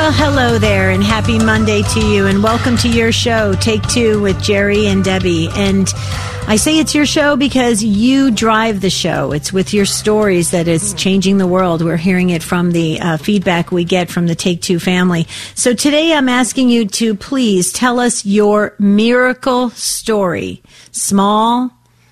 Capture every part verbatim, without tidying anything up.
Well, hello there, and happy Monday to you, and welcome to your show, Take Two with Jerry and Debbie. And I say it's your show because you drive the show. It's with your stories that is changing the world. We're hearing it from the uh, feedback we get from the Take Two family. So today I'm asking you to please tell us your miracle story. Small,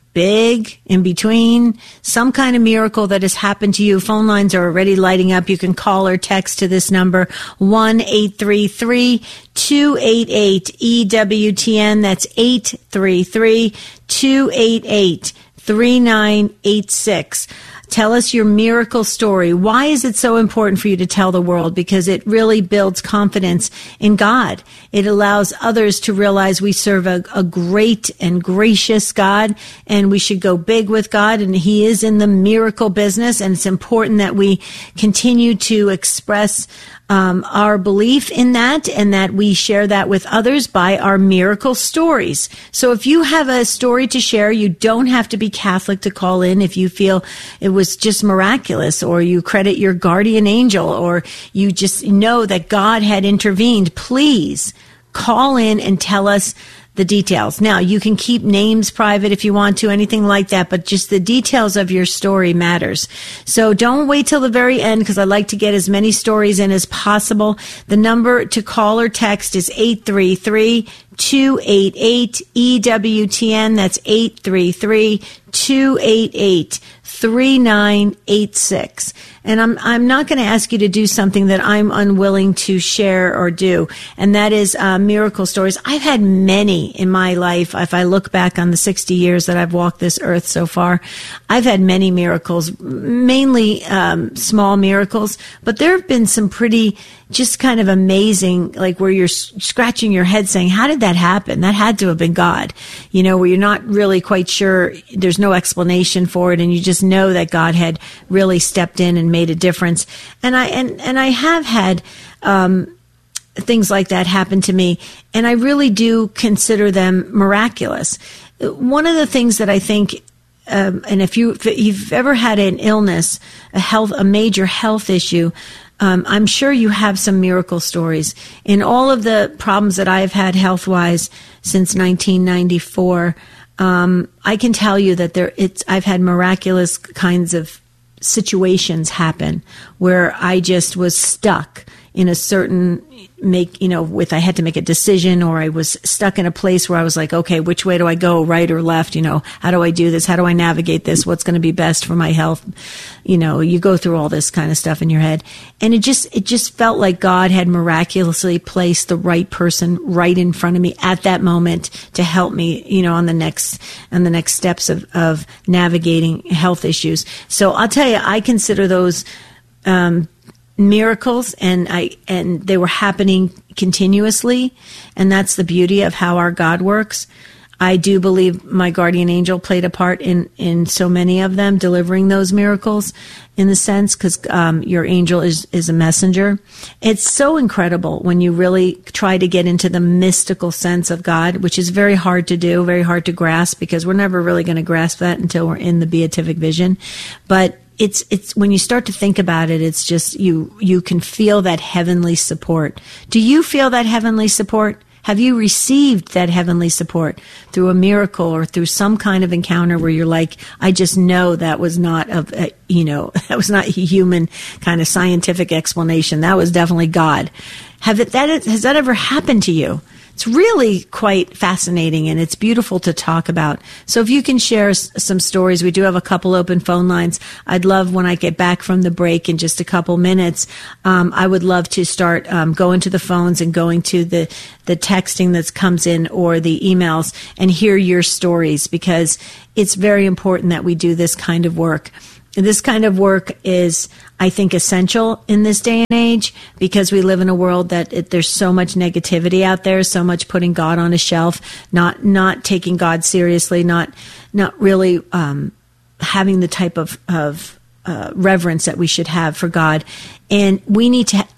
big, in between, some kind of miracle that has happened to you. Phone lines are already lighting up. You can call or text to this number, one eight three three, two eight eight, E W T N. That's eight three three, two eight eight, three nine eight six. Tell us your miracle story. Why is it so important for you to tell the world? Because it really builds confidence in God. It allows others to realize we serve a, a great and gracious God, and we should go big with God, and He is in the miracle business, and it's important that we continue to express Um, our belief in that, and that we share that with others by our miracle stories. So if you have a story to share, you don't have to be Catholic to call in. If you feel it was just miraculous, or you credit your guardian angel, or you just know that God had intervened, please call in and tell us the details. Now, you can keep names private if you want to, anything like that, but just the details of your story matters. So don't wait till the very end, because I like to get as many stories in as possible. The number to call or text is eight three three, two eight eight, E W T N. That's eight three three, two eight eight, three nine eight six. And I'm I'm not going to ask you to do something that I'm unwilling to share or do, and that is uh, miracle stories. I've had many in my life. If I look back on the sixty years that I've walked this earth so far, I've had many miracles, mainly um, small miracles, but there have been some pretty just kind of amazing, like where you're scratching your head saying, how did that happen? That had to have been God, you know, where you're not really quite sure. There's no explanation for it, and you just know that God had really stepped in and made a difference. And I and and I have had um, things like that happen to me, and I really do consider them miraculous. One of the things that I think, um, and if you if you've ever had an illness, a health, a major health issue, Um, I'm sure you have some miracle stories. In all of the problems that I've had health-wise since nineteen ninety-four, um, I can tell you that there, it's, I've had miraculous kinds of situations happen where I just was stuck in a certain make, you know, with, I had to make a decision, or I was stuck in a place where I was like, okay, which way do I go, right or left? You know, how do I do this? How do I navigate this? What's going to be best for my health? You know, you go through all this kind of stuff in your head. And it just, it just felt like God had miraculously placed the right person right in front of me at that moment to help me, you know, on the next, on the next steps of, of navigating health issues. So I'll tell you, I consider those, um, miracles, and I and they were happening continuously, and that's the beauty of how our God works. I do believe my guardian angel played a part in in so many of them, delivering those miracles, in the sense, because um, your angel is is a messenger. It's so incredible when you really try to get into the mystical sense of God, which is very hard to do, very hard to grasp, because we're never really going to grasp that until we're in the beatific vision. But It's, it's, when you start to think about it, it's just, you, you can feel that heavenly support. Do you feel that heavenly support? Have you received that heavenly support through a miracle or through some kind of encounter where you're like, I just know that was not of, a, you know, that was not a human kind of scientific explanation. That was definitely God. Have it, that, has that ever happened to you? It's really quite fascinating, and it's beautiful to talk about. So if you can share s- some stories, we do have a couple open phone lines. I'd love, when I get back from the break in just a couple minutes, um, I would love to start um, going to the phones and going to the, the texting that comes in, or the emails, and hear your stories, because it's very important that we do this kind of work. This kind of work is, I think, essential in this day and age, because we live in a world that it, there's so much negativity out there, so much putting God on a shelf, not not taking God seriously, not not really um, having the type of, of uh, reverence that we should have for God. And we need to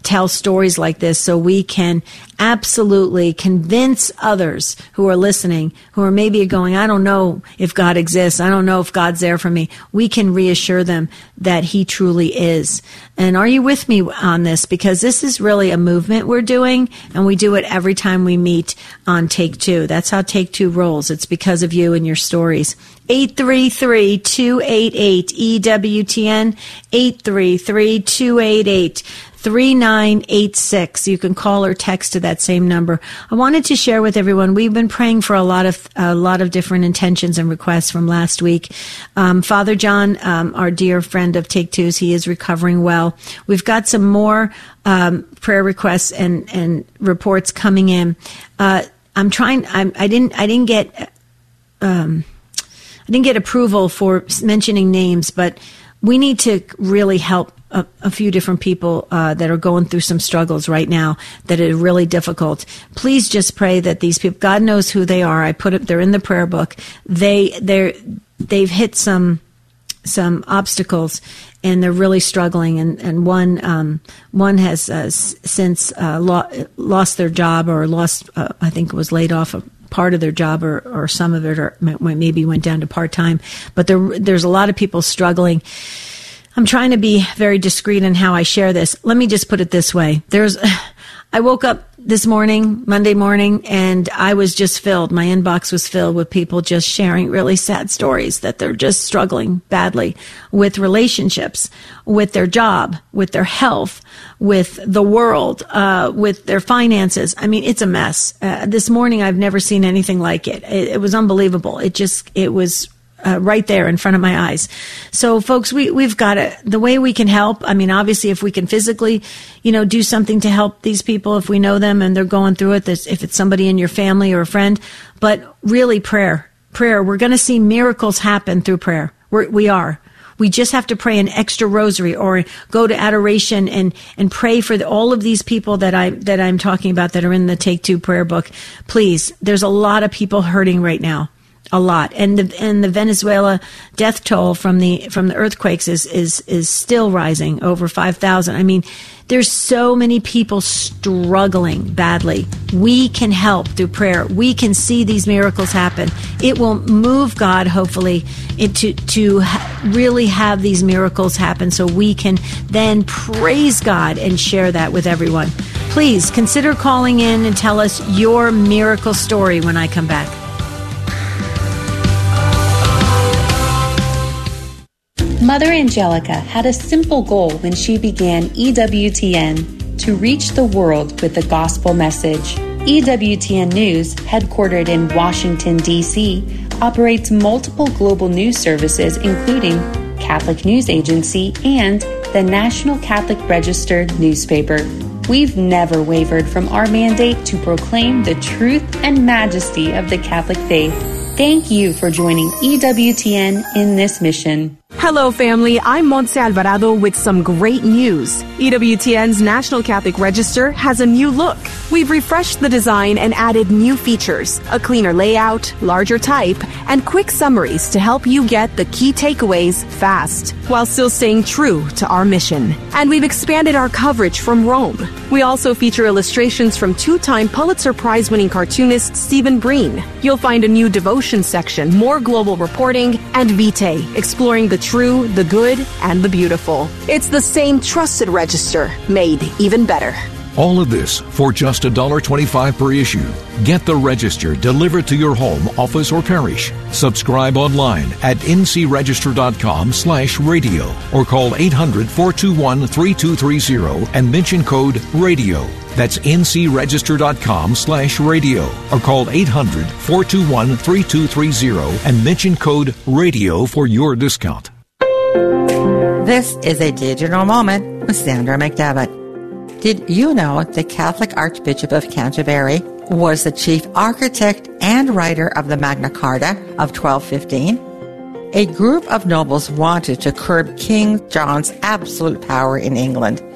tell stories like this so we can absolutely convince others who are listening, who are maybe going, I don't know if God exists. I don't know if God's there for me. We can reassure them that he truly is. And are you with me on this? Because this is really a movement we're doing, and we do it every time we meet on Take Two. That's how Take Two rolls. It's because of you and your stories. eight three three, two eight eight, E W T N, eight three three, two eight eight, three nine eight six. You can call or text to that same number. I wanted to share with everyone, we've been praying for a lot of a lot of different intentions and requests from last week. Um, Father John, um, our dear friend of Take Two's, he is recovering well. We've got some more um, prayer requests and, and reports coming in. Uh, I'm trying, I'm, I didn't, I didn't get, um, I didn't get approval for mentioning names, but we need to really help a, a few different people uh, that are going through some struggles right now that are really difficult. Please just pray that these people, God knows who they are. I put it, they're in the prayer book. They, they're, they've hit some, some obstacles and they're really struggling. And, and one, um, one has uh, since uh, lo- lost their job or lost, uh, I think it was laid off a part of their job or, or some of it, or maybe went down to part-time. But there, there's a lot of people struggling. I'm trying to be very discreet in how I share this. Let me just put it this way. There's, I woke up this morning, Monday morning, and I was just filled. My inbox was filled with people just sharing really sad stories that they're just struggling badly with relationships, with their job, with their health, with the world, uh, with their finances. I mean, it's a mess. Uh, this morning, I've never seen anything like it. It, it was unbelievable. It just, it was Uh, right there in front of my eyes. So folks, we, we've got to, the way we can help, I mean, obviously if we can physically, you know, do something to help these people, if we know them and they're going through it, if it's somebody in your family or a friend, but really prayer, prayer, we're going to see miracles happen through prayer. We're, we are. We just have to pray an extra rosary or go to adoration and, and pray for the, all of these people that I, that I'm talking about that are in the Take Two prayer book. Please, there's a lot of people hurting right now. A lot. And the, and the Venezuela death toll from the, from the earthquakes is, is, is still rising over five thousand. I mean, there's so many people struggling badly. We can help through prayer. We can see these miracles happen. It will move God, hopefully, into, to really have these miracles happen so we can then praise God and share that with everyone. Please consider calling in and tell us your miracle story when I come back. Mother Angelica had a simple goal when she began E W T N, to reach the world with the gospel message. E W T N News, headquartered in Washington, D C, operates multiple global news services including Catholic News Agency and the National Catholic Register newspaper. We've never wavered from our mandate to proclaim the truth and majesty of the Catholic faith. Thank you for joining E W T N in this mission. Hello, family. I'm Montse Alvarado with some great news. E W T N's National Catholic Register has a new look. We've refreshed the design and added new features, a cleaner layout, larger type, and quick summaries to help you get the key takeaways fast, while still staying true to our mission. And we've expanded our coverage from Rome. We also feature illustrations from two-time Pulitzer Prize-winning cartoonist Stephen Breen. You'll find a new devotion section, more global reporting, and Vitae, exploring the true, the good, and the beautiful. It's the same trusted register, made even better. All of this for just one dollar twenty-five per issue. Get the Register delivered to your home, office, or parish. Subscribe online at ncregister.com slash radio or call eight hundred, four two one, three two three zero and mention code RADIO. That's ncregister.com slash radio or call eight hundred, four two one, three two three zero and mention code RADIO for your discount. This is a digital moment with Sandra McDevitt. Did you know the Catholic Archbishop of Canterbury was the chief architect and writer of the Magna Carta of twelve fifteen? A group of nobles wanted to curb King John's absolute power in England.